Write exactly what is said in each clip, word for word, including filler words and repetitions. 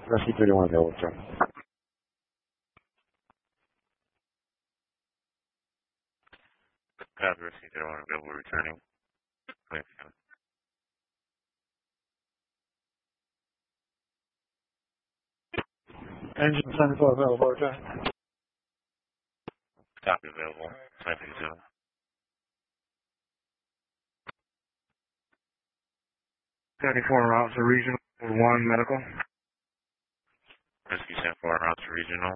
Rescue thirty-one available, sir. Copy, Rescue thirty-one available, returning. Thank you. Engine seventy-four available, returning. Copy, available. Thank you, sir. thirty-four routes to regional, one medical. Rescue seventy-four routes to regional.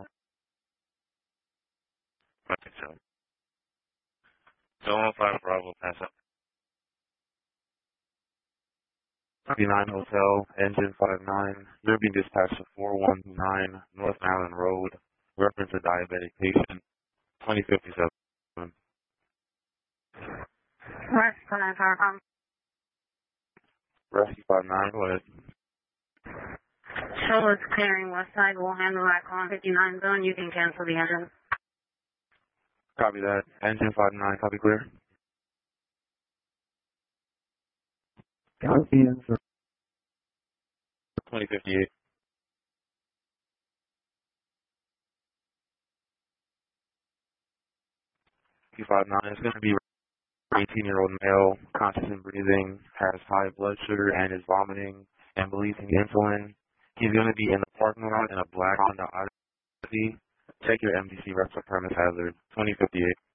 Thank you, sir. So one five Bravo, pass up. nine Hotel, engine five nine. You're being dispatched to four one nine North Island Road. Reference a diabetic patient. twenty fifty-seven. Rescue nine five um. Rescue five nine, go ahead. Show is clearing west side. We'll handle that call on fifty-nine zone. You can cancel the engine. Copy that. Engine five nine, copy clear. Copy answer. twenty fifty-eight. Q five nine is going to be eighteen-year-old male, conscious and breathing, has high blood sugar and is vomiting and releasing insulin. He's going to be in the parking lot in a black Honda Odyssey. Check your M D C reps for premise hazard. twenty fifty-eight.